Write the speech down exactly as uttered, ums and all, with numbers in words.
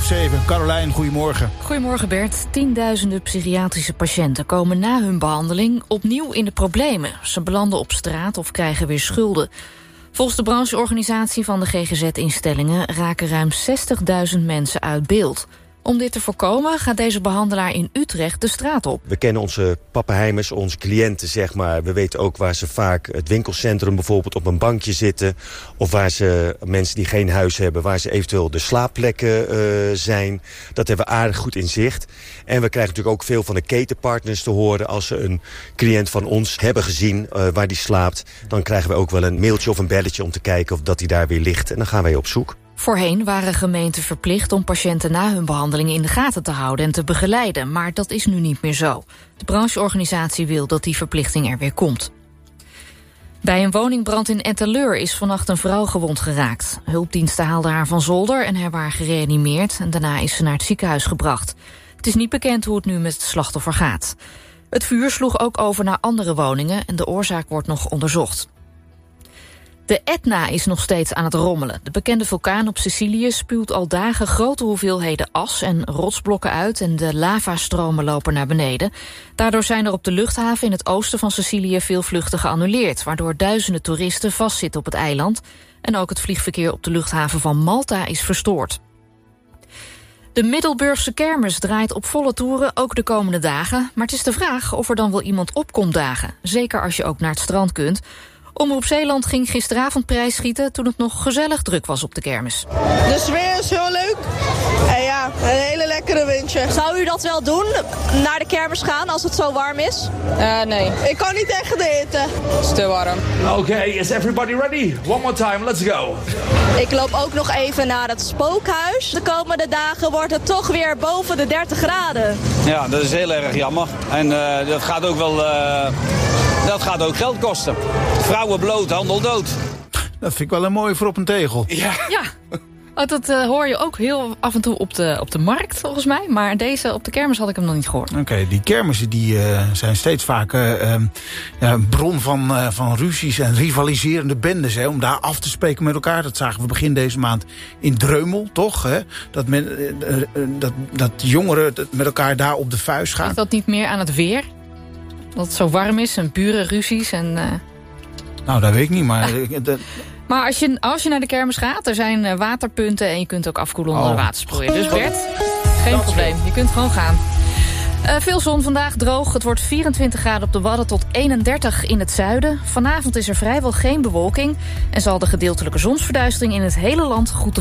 half zeven. Carolijn, goedemorgen. Goedemorgen Bert. Tienduizenden psychiatrische patiënten komen na hun behandeling opnieuw in de problemen. Ze belanden op straat of krijgen weer schulden. Volgens de brancheorganisatie van de G G Z-instellingen raken ruim zestigduizend mensen uit beeld. Om dit te voorkomen gaat deze behandelaar in Utrecht de straat op. We kennen onze pappenheimers, onze cliënten, zeg maar. We weten ook waar ze vaak het winkelcentrum bijvoorbeeld op een bankje zitten. Of waar ze mensen die geen huis hebben, waar ze eventueel de slaapplekken uh, zijn. Dat hebben we aardig goed in zicht. En we krijgen natuurlijk ook veel van de ketenpartners te horen. Als ze een cliënt van ons hebben gezien uh, waar die slaapt, dan krijgen we ook wel een mailtje of een belletje om te kijken of dat die daar weer ligt. En dan gaan wij op zoek. Voorheen waren gemeenten verplicht om patiënten na hun behandeling in de gaten te houden en te begeleiden, maar dat is nu niet meer zo. De brancheorganisatie wil dat die verplichting er weer komt. Bij een woningbrand in Etteleur is vannacht een vrouw gewond geraakt. Hulpdiensten haalden haar van zolder en hebben haar gereanimeerd en daarna is ze naar het ziekenhuis gebracht. Het is niet bekend hoe het nu met het slachtoffer gaat. Het vuur sloeg ook over naar andere woningen en de oorzaak wordt nog onderzocht. De Etna is nog steeds aan het rommelen. De bekende vulkaan op Sicilië spuwt al dagen grote hoeveelheden as en rotsblokken uit en de lavastromen lopen naar beneden. Daardoor zijn er op de luchthaven in het oosten van Sicilië veel vluchten geannuleerd, waardoor duizenden toeristen vastzitten op het eiland. En ook het vliegverkeer op de luchthaven van Malta is verstoord. De Middelburgse kermis draait op volle toeren, ook de komende dagen. Maar het is de vraag of er dan wel iemand op komt dagen. Zeker als je ook naar het strand kunt. Omroep Zeeland ging gisteravond prijsschieten toen het nog gezellig druk was op de kermis. De sfeer is heel leuk. En ja, een hele lekkere windje. Zou u dat wel doen, naar de kermis gaan als het zo warm is? Uh, nee. Ik kan niet tegen de hitte. Het is te warm. Oké, okay, is everybody ready? One more time, let's go. Ik loop ook nog even naar het spookhuis. De komende dagen wordt het toch weer boven de dertig graden. Ja, dat is heel erg jammer. En uh, dat gaat ook wel... Uh... Dat gaat ook geld kosten. Vrouwen bloot, handel dood. Dat vind ik wel een mooie voor op een tegel. Ja, ja. Oh, dat uh, hoor je ook heel af en toe op de, op de markt, volgens mij. Maar deze op de kermis had ik hem nog niet gehoord. Oké, okay, die kermissen die, uh, zijn steeds vaak uh, um, ja, een bron van, uh, van ruzies en rivaliserende bendes. Hè, om daar af te spreken met elkaar. Dat zagen we begin deze maand in Dreumel, toch? Hè? Dat, men, uh, uh, dat, dat jongeren met elkaar daar op de vuist gaan. Is dat niet meer aan het weer? Dat het zo warm is en pure ruzies en... Uh... Nou, dat weet ik niet, maar... Uh, dat... Maar als je, als je naar de kermis gaat, er zijn uh, waterpunten... en je kunt ook afkoelen onder oh. watersproeien. Dus Bert, geen dat probleem. Je kunt gewoon gaan. Uh, veel zon vandaag, droog. Het wordt vierentwintig graden op de Wadden tot eenendertig in het zuiden. Vanavond is er vrijwel geen bewolking... en zal de gedeeltelijke zonsverduistering in het hele land goed te